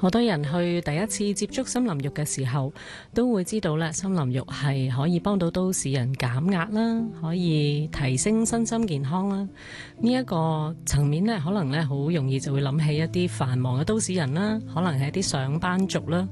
好多人去第一次接觸森林浴嘅時候，都會知道咧，森林浴係可以幫到都市人減壓啦，可以提升身心健康啦。呢一個層面咧，可能咧好容易就會諗起一啲繁忙嘅都市人啦，可能係一啲上班族啦。